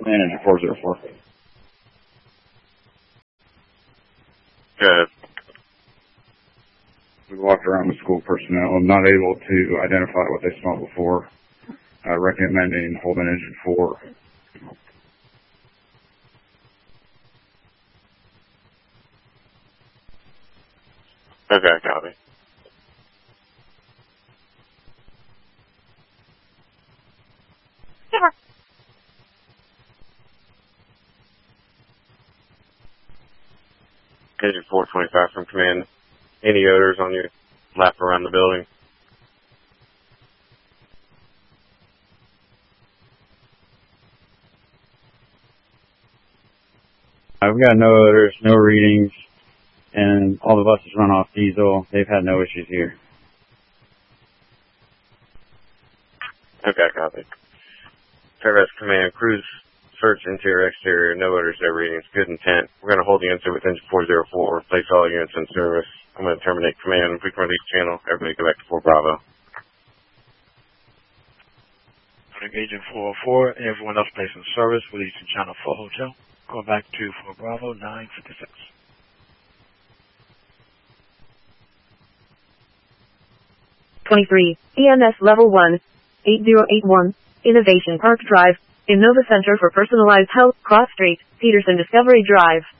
Command Engine 404. Good. We walked around with school personnel, not able to identify what they saw before, recommending holding engine 4. Okay, copy. Never. Engine 425 from command. Any odors on your lap around the building? We've got no odors, no readings, and all the buses run off diesel. They've had no issues here. Okay, copy. Fairfax Command, cruise, search interior, exterior, no odors, no readings, good intent. We're going to hold the answer with engine 404, place all units in service. I'm going to terminate command. If we can release channel, everybody go back to 4 Bravo. Agent 404, everyone else placed in service, releasing channel 4 Hotel. Go back to 4 Bravo, 956. EMS Level 1, 8081, Innovation Park Drive, Innova Center for Personalized Health, Cross Street, Peterson Discovery Drive.